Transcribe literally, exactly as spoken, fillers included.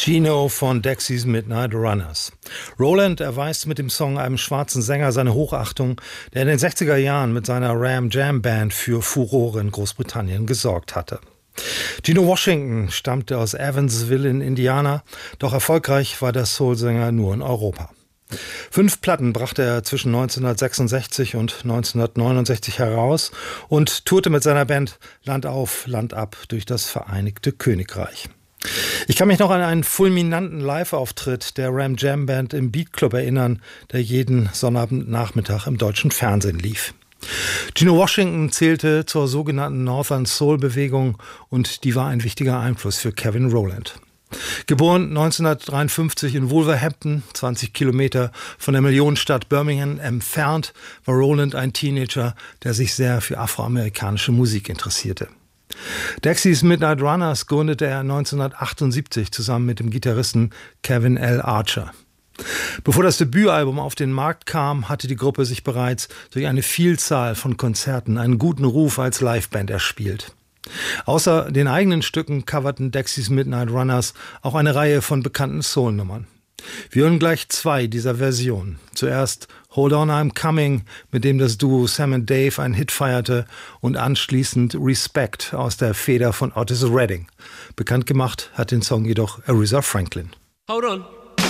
Gino von Dexys Midnight Runners. Roland erweist mit dem Song einem schwarzen Sänger seine Hochachtung, der in den sechziger Jahren mit seiner Ram Jam Band für Furore in Großbritannien gesorgt hatte. Gino Washington stammte aus Evansville in Indiana, doch erfolgreich war der Soulsänger nur in Europa. Fünf Platten brachte er zwischen neunzehnhundertsechsundsechzig und neunzehnhundertneunundsechzig heraus und tourte mit seiner Band Land auf, Land ab durch das Vereinigte Königreich. Ich kann mich noch an einen fulminanten Live-Auftritt der Ram Jam Band im Beat Club erinnern, der jeden Sonnabendnachmittag im deutschen Fernsehen lief. Gino Washington zählte zur sogenannten Northern Soul-Bewegung und die war ein wichtiger Einfluss für Kevin Rowland. Geboren neunzehnhundertdreiundfünfzig in Wolverhampton, zwanzig Kilometer von der Millionenstadt Birmingham entfernt, war Rowland ein Teenager, der sich sehr für afroamerikanische Musik interessierte. Dexys Midnight Runners gründete er neunzehnhundertachtundsiebzig zusammen mit dem Gitarristen Kevin L. Archer. Bevor das Debütalbum auf den Markt kam, hatte die Gruppe sich bereits durch eine Vielzahl von Konzerten einen guten Ruf als Liveband erspielt. Außer den eigenen Stücken coverten Dexys Midnight Runners auch eine Reihe von bekannten Soul-Nummern. Wir hören gleich zwei dieser Versionen. Zuerst Hold On I'm Coming, mit dem das Duo Sam and Dave einen Hit feierte, und anschließend Respect aus der Feder von Otis Redding. Bekannt gemacht hat den Song jedoch Aretha Franklin. Hold on.